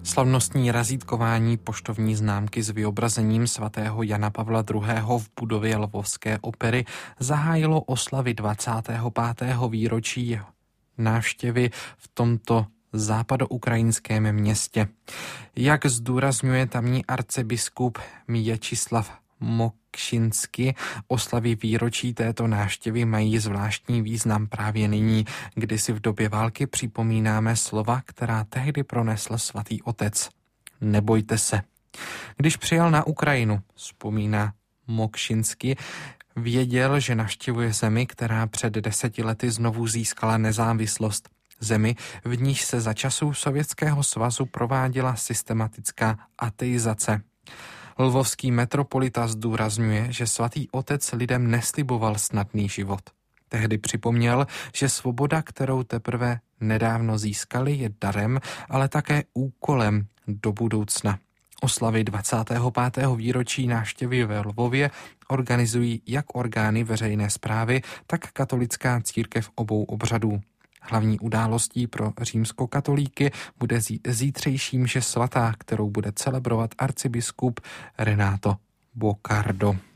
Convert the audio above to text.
Slavnostní razítkování poštovní známky s vyobrazením svatého Jana Pavla II. V budově Lvovské opery zahájilo oslavy 25. výročí návštěvy v tomto západoukrajinském městě. Jak zdůrazňuje tamní arcibiskup Měčislav Mokšinsky, oslavy výročí této návštěvy mají zvláštní význam právě nyní, kdy si v době války připomínáme slova, která tehdy pronesl svatý otec. Nebojte se. Když přijel na Ukrajinu, vzpomíná Mokšinsky, věděl, že navštěvuje zemi, která před 10 lety znovu získala nezávislost. Zemi, v níž se za časů Sovětského svazu prováděla systematická ateizace. Lvovský metropolita zdůrazňuje, že svatý otec lidem nesliboval snadný život. Tehdy připomněl, že svoboda, kterou teprve nedávno získali, je darem, ale také úkolem do budoucna. Oslavy 25. výročí návštěvy ve Lvově organizují jak orgány veřejné správy, tak katolická církev obou obřadů. Hlavní událostí pro římskokatolíky bude zítřejší mše svatá, kterou bude celebrovat arcibiskup Renato Boccardo.